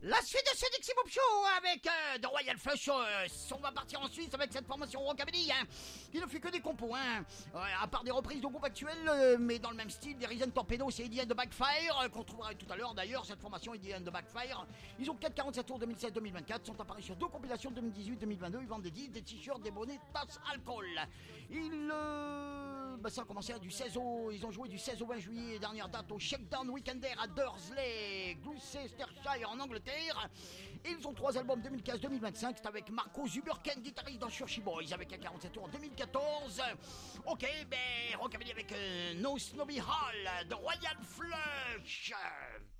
La suite de ce Dixie Boop Show avec The Royal Flush. On va partir en Suisse avec cette formation rockabilly qui ne fait que des compos. À part des reprises de groupes actuels, mais dans le même style, des Risen Torpedo, c'est Eddie and the Backfire, qu'on trouvera tout à l'heure d'ailleurs. Cette formation Eddie and the Backfire, ils ont 4,47 tours 2016-2024, sont apparus sur 2 compilations 2018-2022. Ils vendent des disques, des t-shirts, des bonnets, tasses, alcool. Ça a commencé du 16 au... Ils ont joué du 16 au 20 juillet, dernière date au Shakedown Weekender à Dursley, Gloucestershire en Angleterre. Ils ont 3 albums 2015-2025, c'est avec Marco Zuberken, guitariste dans Churchy Boys, avec un 47 tours en 2014. Ok, rockabilly avec No Snobby Hall de Royal Flush.